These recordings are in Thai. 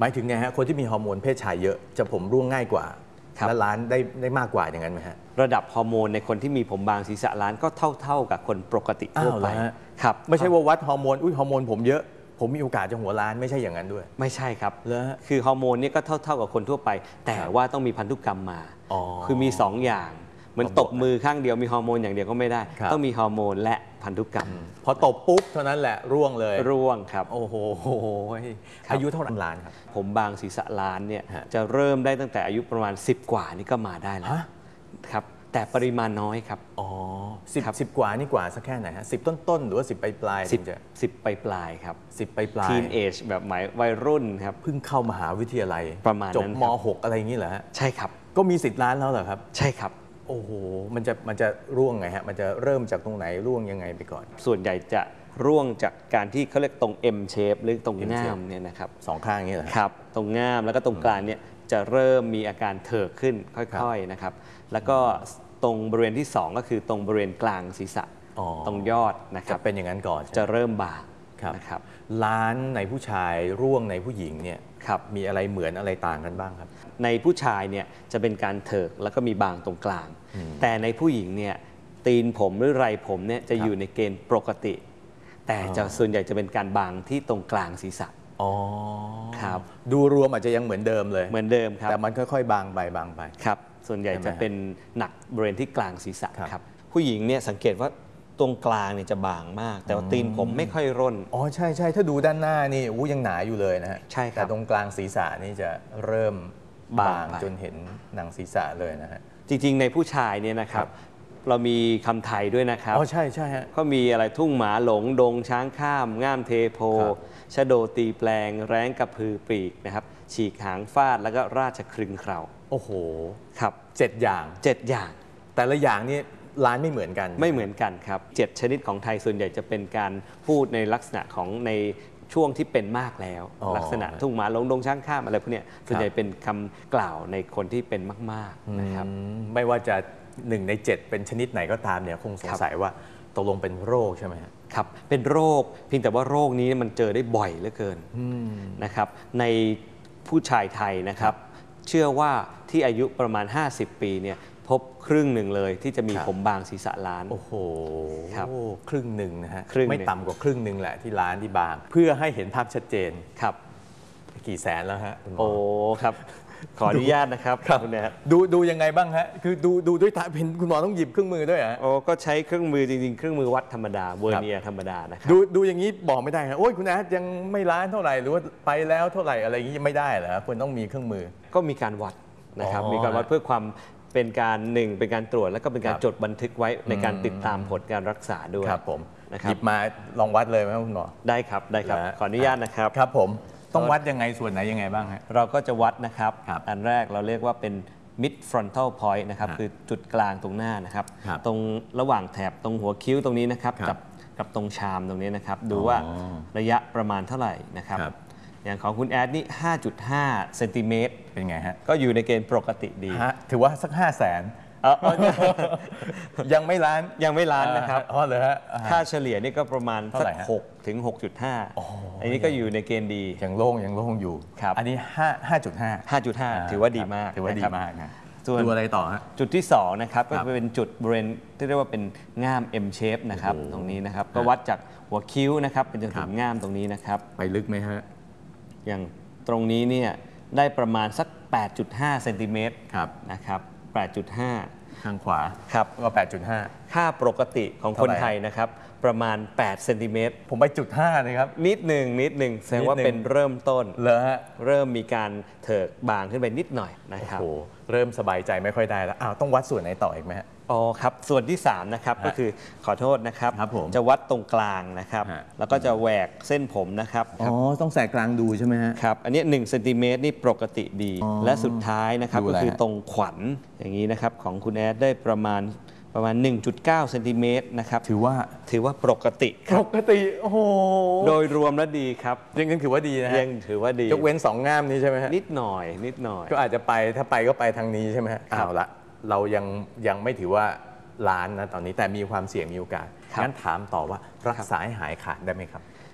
หมายถึงไงฮะคนที่มีฮอร์โมนเพศชายเยอะจะผมร่วงง่ายกว่าและล้านได้มากกว่าอย่างนั้นไหมฮะระดับฮอร์โมนในคนที่มีผมบางศีรษะล้านก็เท่ากับคนปกติทั่วไปครับไม่ใช่ว่าวัดฮอร์โมนฮอร์โมนผมเยอะผมมีโอกาสจะหัวล้านไม่ใช่อย่างนั้นด้วยไม่ใช่ครับคือฮอร์โมนนี่ก็เท่ากับคนทั่วไปแต่ว่าต้องมีพันธุกรรมมาคือมี2อย่างเหมือนตบมือข้างเดียวมีฮอร์โมนอย่างเดียวก็ไม่ได้ต้องมีฮอร์โมนและพันธุกรรมพอตบปุ๊บเท่านั้นแหละร่วงเลยร่วงครับโอ้โหอายุเท่าไหร่ล้านครับผมบางศีรษะล้านเนี่ยจะเริ่มได้ตั้งแต่อายุประมาณ10 กว่านี่ก็มาได้แล้วครับแต่ปริมาณน้อยครับอ๋อ10 กว่านี่กว่าสักแค่ไหนฮะ10 ต้นหรือว่า10 ปลาย 10 ปลายครับ 10 ปลายทีนเอจแบบหมายวัยรุ่นครับเพิ่งเข้ามหาวิทยาลัยประมาณจบม.6 อะไรอย่างนี้เหรอฮะใช่ครับก็มีสิทธิ์ล้านแล้วเหรอครับใช่ครับโอ้โหมันจะร่วงไงฮะมันจะเริ่มจากตรงไหนร่วงยังไงไปก่อนส่วนใหญ่จะร่วงจากการที่เขาเรียกตรง M shape หรือตรงง่ามเนี่ยนะครับ 2 ข้างนี้เหรอครับตรงง่ามแล้วก็ตรงกลางเนี่ยจะเริ่มมีอาการเถิกขึ้นค่อยๆนะครับแล้วก็ตรงบริเวณที่2ก็คือตรงบริเวณกลางศีรษะตรงยอดนะครับเป็นอย่างนั้นก่อนจะเริ่มบางนะครับล้านในผู้ชายร่วงในผู้หญิงเนี่ยมีอะไรเหมือนอะไรต่างกันบ้างครับในผู้ชายเนี่ยจะเป็นการเถิกแล้วก็มีบางตรงกลางแต่ในผู้หญิงเนี่ยตีนผมหรือไรผมเนี่ยจะอยู่ในเกณฑ์ปกติแต่จะส่วนใหญ่จะเป็นการบางที่ตรงกลางศีรษะครับดูรวมอาจจะยังเหมือนเดิมเลยเหมือนเดิมครับแต่มันค่อยๆบางไปครับส่วนใหญ่จะเป็นหนักบริเวณที่กลางศีรษะครับผู้หญิงเนี่ยสังเกตว่าตรงกลางเนี่ยจะบางมากแต่ว่าตีนผมไม่ค่อยร่นใช่ถ้าดูด้านหน้านี่ยังหนาอยู่เลยนะฮะใช่แต่ตรงกลางศีรษะนี่จะเริ่มบางจนเห็นหนังศีรษะเลยนะฮะจริงๆในผู้ชายเนี่ยนะครับเรามีคำไทยด้วยนะครับใช่ฮะก็มีอะไรทุ่งหมาหลงดงช้างข้ามง่ามเทโพชโดตีแปลงแร้งกระพือปีกนะครับฉีกหางฟาดแล้วก็ราชครึงเคราโอ้โหครับ 7 อย่างแต่ละอย่างนี่ล้านไม่เหมือนกันครับ7ชนิดของไทยส่วนใหญ่จะเป็นการพูดในลักษณะของในช่วงที่เป็นมากแล้วลักษณะทุ่งหมาหลงดงช้างข้ามอะไรพวกนี้ส่วนใหญ่เป็นคำกล่าวในคนที่เป็นมากๆนะครับไม่ว่าจะ1 ใน 7เป็นชนิดไหนก็ตามเนี่ยคงสงสัยว่าตกลงเป็นโรคใช่ไหมครับเป็นโรคเพียงแต่ว่าโรคนี้มันเจอได้บ่อยเหลือเกินนะครับในผู้ชายไทยนะครับเชื่อว่าที่อายุประมาณ50 ปีเนี่ยพบครึ่งหนึ่งเลยที่จะมีผมบางศีรษะล้านโอ้โหครึ่งหนึ่งนะฮะไม่ต่ำกว่าครึ่งหนึ่งแหละที่ล้านที่บางเพื่อให้เห็นภาพชัดเจนครับกี่แสนแล้วฮะครับขออนุญาตนะครับคุณเนี่ยดูยังไงบ้างฮะคือดูด้วยตาเป็นคุณหมอต้องหยิบเครื่องมือด้วยฮะก็ใช้เครื่องมือจริงๆเครื่องมือวัดธรรมดาเวอร์เนียธรรมดานะครับดูอย่างนี้บอกไม่ได้ครับโอ้ยคุณแอดยังไม่ล้านเท่าไหร่หรือว่าไปแล้วเท่าไหร่อะไรอย่างนี้ไม่ได้เหรอควรต้องมีเครื่องมือก็มีการวัดนะครับมีการวัดเพื่อความเป็นการเป็นการตรวจแล้วก็เป็นการจดบันทึกไว้ในการติดตามผลการรักษาด้วยครับผมหยิบมาลองวัดเลยไหมคุณหมอได้ครับขออนุญาตนะครับครับผมต้องวัดยังไงส่วนไหนยังไงบ้างฮะเราก็จะวัดนะครับอันแรกเราเรียกว่าเป็น mid frontal point นะครับคือจุดกลางตรงหน้านะครับตรงระหว่างแถบตรงหัวคิ้วตรงนี้นะครับกับตรงชามตรงนี้นะครับดูว่าระยะประมาณเท่าไหร่นะครับอย่างของคุณแอดนี่ 5.5 เซนติเมตรเป็นไงฮะก็อยู่ในเกณฑ์ปกติดีถือว่าสัก500,000ยังไม่ล้านนะครับเลยฮะค่าเฉลี่ยนี่ก็ประมาณสัก6 ถึง 6.5 อันนี้ก็อยู่ในเกณฑ์ดียังโล่งอยู่ครับอันนี้ 5.5 ถือว่าดีมากนะส่วนดูอะไรต่อฮะจุดที่2นะครับก็เป็นจุดบริเวณที่เรียกว่าเป็นง่าม M shape นะครับตรงนี้นะครับก็วัดจากหัวคิ้วนะครับเป็นจนถึงง่ามตรงนี้นะครับไปลึกไหมฮะอย่างตรงนี้เนี่ยได้ประมาณสัก 8.5 เซนติเมตรนะครับ 8.5 ข้างขวาครับก็ 8.5 ค่าปกติของคนไทยนะครับประมาณ8 เซนติเมตรผมไป0.5เลยครับนิดหนึ่งแสดงว่าเป็นเริ่มต้นเลยฮะเริ่มมีการเถิกบางขึ้นไปนิดหน่อยนะครับโอ้โหเริ่มสบายใจไม่ค่อยได้แล้วต้องวัดส่วนไหนต่ออีกไหมฮะครับส่วนที่3นะครับก็คือขอโทษนะครับผมจะวัดตรงกลางนะครับแล้วก็จะแหวกเส้นผมนะครับต้องแสกกลางดูใช่ไหมฮะครับอันนี้1 เซนติเมตรนี่ปกติดีและสุดท้ายนะครับก็คือตรงขวัญอย่างนี้นะครับของคุณแอดได้ประมาณ 1.9 เซนติเมตรนะครับถือว่าปกติโอ้โหโดยรวมแล้วดีครับยังถือว่าดีนะฮะยังถือว่าดียกเว้น2 ง่ามนี้ใช่ไหมฮะนิดหน่อยก็อาจจะไปถ้าไปก็ไปทางนี้ใช่ไหมฮะเอาละเรายังไม่ถือว่าล้านนะตอนนี้แต่มีความเสี่ยงมีโอกาสงั้นถามต่อว่ารักษาให้หายขาดได้ไหมครับ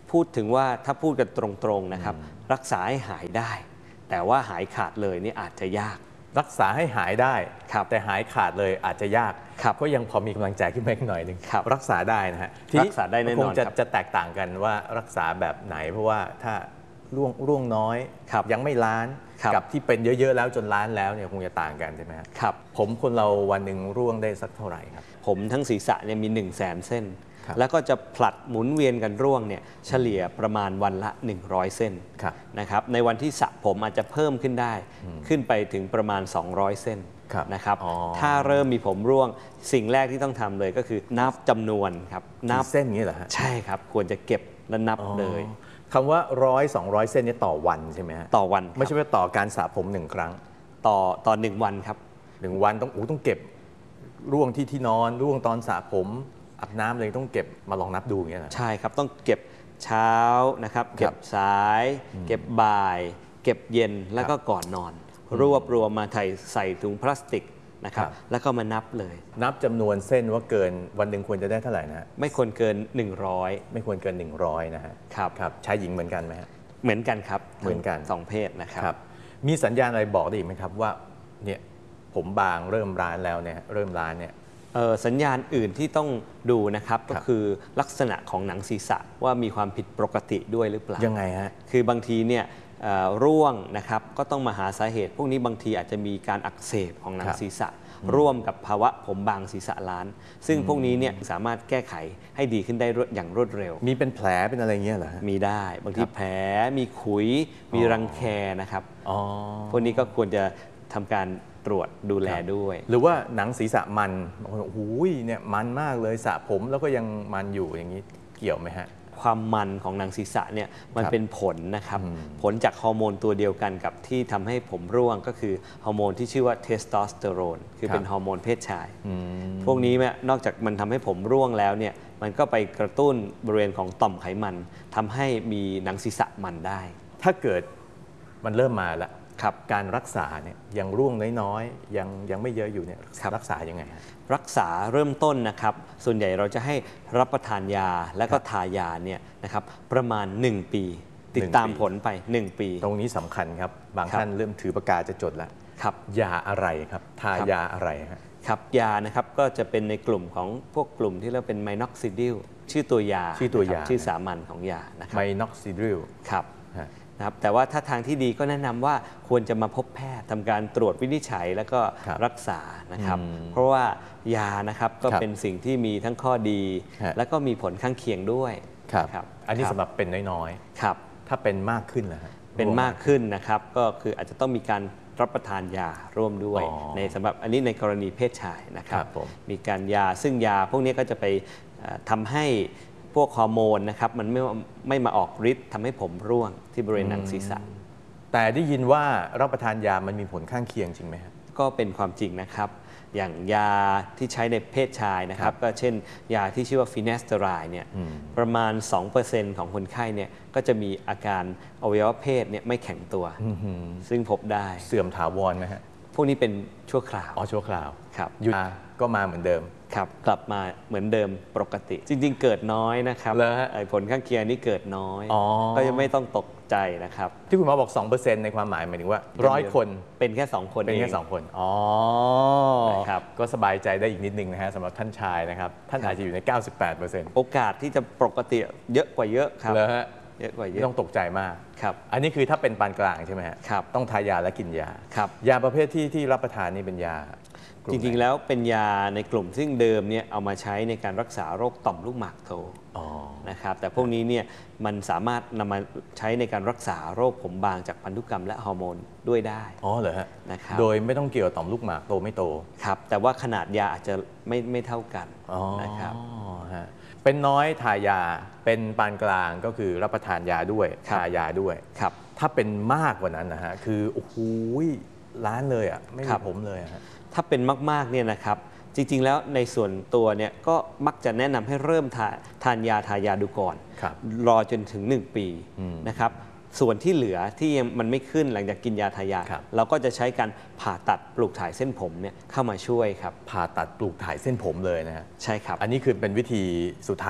พูดถึงว่าถ้าพูดกันตรงๆนะครับรักษาให้หายได้ แต่ว่าหายขาดเลยนี่อาจจะยากรักษาให้หายได้แต่หายขาดเลยอาจจะยากก็ยังพอมีกำลังใจขึ้นมาหน่อยหนึ่งรักษาได้นะฮะรักษาได้แน่นอนจะแตกต่างกันว่ารักษาแบบไหนเพราะว่าถ้าร่วงน้อยยังไม่ล้านกับที่เป็นเยอะๆแล้วจนล้านแล้วเนี่ยคงจะต่างกันใช่ไหมครับผมคนเราวันหนึ่งร่วงได้สักเท่าไหร่ครับผมทั้งศีรษะเนี่ยมี100,000 เส้นแล้วก็จะผลัดหมุนเวียนกันร่วงเนี่ยเฉลี่ยประมาณวันละ100 เส้นนะครับในวันที่สระผมอาจจะเพิ่มขึ้นได้ขึ้นไปถึงประมาณ200 เส้นนะครับถ้าเริ่มมีผมร่วงสิ่งแรกที่ต้องทำเลยก็คือนับจำนวนครับนับเส้นนี้เหรอฮะใช่ครับควรจะเก็บและนับเลยคำว่า100-200 เส้นนี้ต่อวันใช่ไหมฮะต่อวันไม่ใช่ว่าต่อการสระผม1 ครั้งต่อ1 วันครับ 1 วันต้องเก็บร่วงที่นอนร่วงตอนสระผมอาบน้ำเลยต้องเก็บมาลองนับดูอย่างเงี้ยนะใช่ครับต้องเก็บเช้านะครับเก็บสายเก็บบ่ายเก็บเย็นแล้วก็ก่อนนอนรวบรวมมาใส่ถุงพลาสติกนะครับแล้วก็มานับเลยนับจำนวนเส้นว่าเกินวันหนึ่งควรจะได้เท่าไหร่นะไม่ควรเกิน100 ไม่ควรเกิน100นะฮะครับชายหญิงเหมือนกันไหมฮะเหมือนกันครับเหมือนกัน 2 เพศนะครับมีสัญญาณอะไรบอกได้อีกไหมครับว่าเนี่ยผมบางเริ่มร้านแล้วเนี่ยเริ่มร้านเนี่ยสัญญาณอื่นที่ต้องดูนะครับก็คือลักษณะของหนังศีรษะว่ามีความผิดปกติด้วยหรือเปล่ายังไงฮะคือบางทีเนี่ยร่วงนะครับก็ต้องมาหาสาเหตุพวกนี้บางทีอาจจะมีการอักเสบของหนังศีรษะร่วมกับภาวะผมบางศีรษะล้านซึ่งพวกนี้เนี่ยสามารถแก้ไขให้ดีขึ้นได้อย่างรวดเร็วมีเป็นแผลเป็นอะไรเงี้ยเหรอมีได้บางทีแผลมีขุยมีรังแคนะครับพวกนี้ก็ควรจะทำการตรวจดูแลด้วยหรือว่าหนังศีรษะมันบางคนโอ้โหเนี่ยมันมากเลยสระผมแล้วก็ยังมันอยู่อย่างนี้เกี่ยวไหมฮะความมันของหนังศีรษะเนี่ยมันเป็นผลนะครับผลจากฮอร์โมนตัวเดียวกันกับที่ทำให้ผมร่วงก็คือฮอร์โมนที่ชื่อว่าเทสโทสเตอโรนคือเป็นฮอร์โมนเพศชายพวกนี้นอกจากมันทำให้ผมร่วงแล้วเนี่ยมันก็ไปกระตุ้นบริเวณของต่อมไขมันทำให้มีหนังศีรษะมันได้ถ้าเกิดมันเริ่มมาแล้วการรักษาเนี่ยยังร่วงน้อยๆยังไม่เยอะอยู่เนี่ยรักษายังไงรักษาเริ่มต้นนะครับส่วนใหญ่เราจะให้รับประทานยาและก็ทายาเนี่ยนะครับประมาณ1 ปีติดตามผลไป1 ปีตรงนี้สำคัญครับบางท่านเริ่มถือปากกาจะจดแล้วครับยาอะไรครับทายาอะไรครับยานะครับก็จะเป็นในกลุ่มของพวกกลุ่มที่เราเป็นไมน็อกซิดิลชื่อตัวยาชื่อสามัญของยานะครับไมน็อกซิดิลครับนะครับแต่ว่าถ้าทางที่ดีก็แนะนำว่าควรจะมาพบแพทย์ทำการตรวจวินิจฉัยแล้วก็รักษานะครับเพราะว่ายานะครับก็เป็นสิ่งที่มีทั้งข้อดีและก็มีผลข้างเคียงด้วยครับอันนี้สำหรับเป็นน้อยๆครับถ้าเป็นมากขึ้นนะเป็นมากขึ้นนะครับก็คืออาจจะต้องมีการรับประทานยาร่วมด้วยในสำหรับอันนี้ในกรณีเพศชายนะครับมีการยาซึ่งยาพวกนี้ก็จะไปทำให้พวกฮอร์โมนนะครับมันไม่มาออกฤทธิ์ทำให้ผมร่วงที่บริเวณหนังศีรษะแต่ได้ยินว่ารับประทานยามันมีผลข้างเคียงจริงไหมครับก็เป็นความจริงนะครับอย่างยาที่ใช้ในเพศชายนะครับก็เช่นยาที่ชื่อว่าฟีเนสเตอไรด์เนี่ยประมาณ 2% ของคนไข้เนี่ยก็จะมีอาการอวัยวะเพศเนี่ยไม่แข็งตัวซึ่งพบได้เสื่อมถาวรไหมฮะพวกนี้เป็นชั่วคราวชั่วคราวครับหยุดก็มาเหมือนเดิมครับกลับมาเหมือนเดิมปกติจริงๆเกิดน้อยนะครับผลข้างเคียงนี้เกิดน้อยก็ยังไม่ต้องตกใจนะครับที่คุณหมอบอก 2% ในความหมายหมายถึงว่า100 คนเป็นแค่2 คนเป็นแค่2 คนนะครับก็สบายใจได้อีกนิดนึงนะฮะสำหรับท่านชายนะครับท่านอาจจะอยู่ใน 98% โอกาสที่จะปกติเยอะกว่าเยอะครับเยอะกว่าเยอะไม่ต้องตกใจมากครับอันนี้คือถ้าเป็นปานกลางใช่ไหมครับต้องทานยาและกินยาครับยาประเภทที่รับประทานนี่เป็นยาจริงๆแล้วเป็นยาในกลุ่มซึ่งเดิมเนี่ยเอามาใช้ในการรักษาโรคต่อมลูกหมากโตนะครับแต่พวกนี้เนี่ยมันสามารถนำมาใช้ในการรักษาโรคผมบางจากพันธุกรรมและฮอร์โมนด้วยได้เหรอฮะนะครับโดยไม่ต้องเกี่ยวกับต่อมลูกหมากโตไม่โตครับแต่ว่าขนาดยาอาจจะไม่เท่ากันนะครับเป็นน้อยทายาเป็นปานกลางก็คือรับประทานยาด้วยทายาด้วยครับถ้าเป็นมากกว่านั้นนะฮะคือโอ้โหล้านเลยอ่ะไม่มีผมเลยฮะถ้าเป็นมากๆเนี่ยนะครับจริงๆแล้วในส่วนตัวเนี่ยก็มักจะแนะนำให้เริ่มทานยาทายาดูก่อนรอจนถึง1 ปีนะครับส่วนที่เหลือที่มันไม่ขึ้นหลังจากกินยาทายาเราก็จะใช้การผ่าตัดปลูกถ่ายเส้นผมเนี่ยเข้ามาช่วยครับผ่าตัดปลูกถ่ายเส้นผมเลยนะฮะใช่ครับอันนี้คือเป็นวิธีสุดท้ายละ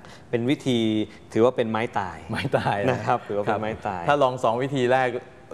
เป็นวิธีถือว่าเป็นไม้ตายไม้ตายนะครับถือว่าเป็นไม้ตายถ้าลอง2 วิธีแรก